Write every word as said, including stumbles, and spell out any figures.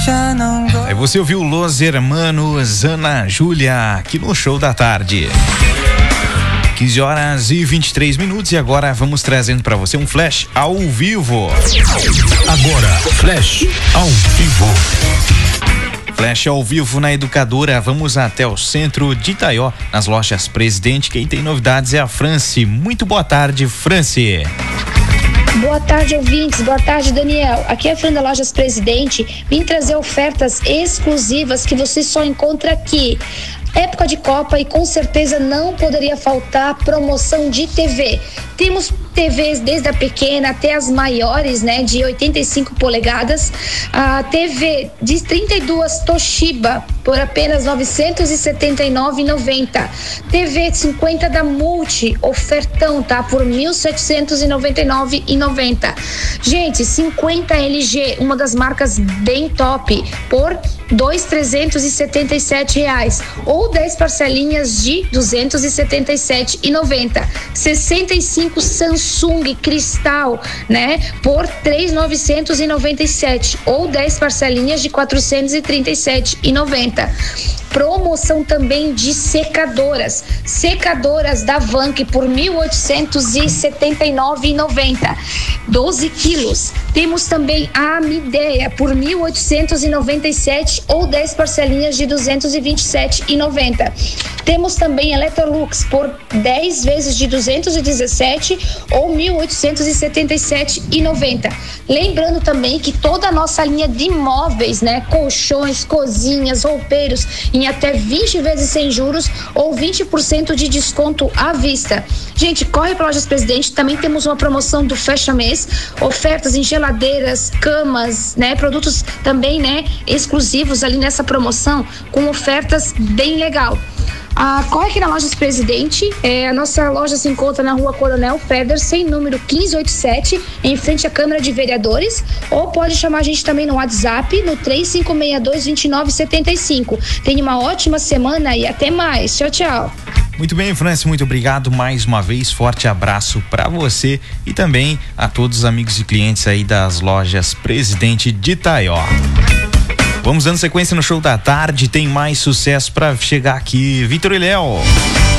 Aí você ouviu Los Hermanos, Ana Júlia, aqui no Show da Tarde. quinze horas e vinte e três minutos e agora vamos trazendo para você um flash ao vivo. Agora, flash ao vivo. Flash ao vivo na Educadora, vamos até o centro de Itaió, nas lojas Presidente. Quem tem novidades é a Franci. Muito boa tarde, Franci. Boa tarde, ouvintes. Boa tarde, Daniel. Aqui é a Fran da Lojas Presidente. Vim trazer ofertas exclusivas que você só encontra aqui. Época de Copa e com certeza não poderia faltar promoção de T V. Temos T Vs desde a pequena até as maiores, né, de oitenta e cinco polegadas. A T V de trinta e duas Toshiba por apenas novecentos e setenta e nove reais e noventa centavos. T V de cinquenta da Multi, ofertão, tá? Por mil setecentos e noventa e nove reais e noventa centavos. Gente, cinquenta L G, uma das marcas bem top, por dois mil trezentos e setenta e sete reais, ou dez parcelinhas de duzentos e setenta e sete reais e noventa centavos. sessenta e cinco Samsung Cristal, né, por três mil novecentos e noventa e sete, ou dez parcelinhas de quatrocentos e trinta e sete reais e noventa centavos. Promoção também de secadoras, secadoras da Vank por mil oitocentos e setenta e nove reais e noventa centavos, doze quilos. Temos também a Midea por mil oitocentos e noventa e sete, ou dez parcelinhas de duzentos e vinte e sete reais e noventa centavos. Temos também Electrolux por dez vezes de duzentos e dezessete, ou mil oitocentos e setenta e sete reais e noventa centavos. Lembrando também que toda a nossa linha de móveis, né, colchões, cozinhas, roupeiros, em até vinte vezes sem juros ou vinte por cento de desconto à vista. Gente, corre para Lojas Presidente. Também temos uma promoção do Fecha Mês, ofertas em geladeiras, camas, né, produtos também, né, exclusivos ali nessa promoção, com ofertas bem legal. Ah, corre aqui na Lojas Presidente. É, a nossa loja se encontra na Rua Coronel Federsen, número quinze oitenta e sete, em frente à Câmara de Vereadores, ou pode chamar a gente também no WhatsApp no três cinco seis dois, dois nove sete cinco. Tenha uma ótima semana e até mais. Tchau, tchau. Muito bem, Franci, muito obrigado mais uma vez, forte abraço para você e também a todos os amigos e clientes aí das Lojas Presidente de Itaió. Vamos dando sequência no Show da Tarde, tem mais sucesso para chegar aqui. Vitor e Léo.